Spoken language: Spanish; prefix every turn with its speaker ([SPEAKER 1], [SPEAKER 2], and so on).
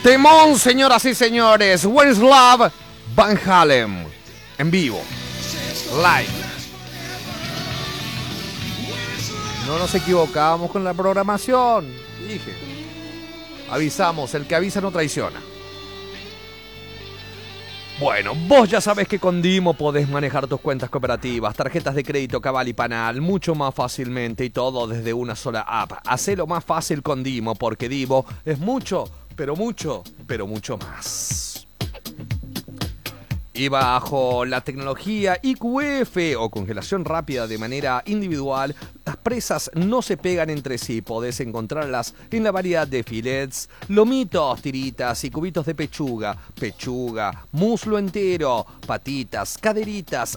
[SPEAKER 1] Temón, señoras y señores. Where is Love? Van Halen. En vivo. Live. No nos equivocábamos con la programación. Dije. Avisamos, el que avisa no traiciona. Bueno, vos ya sabés que con Dimo podés manejar tus cuentas cooperativas, tarjetas de crédito, Cabal y Panal mucho más fácilmente y todo desde una sola app. Hacelo más fácil con Dimo porque Dimo es mucho, pero mucho más. Y bajo la tecnología IQF o congelación rápida de manera individual, las presas no se pegan entre sí. Podés encontrarlas en la variedad de filets, lomitos, tiritas y cubitos de pechuga, muslo entero, patitas, caderitas,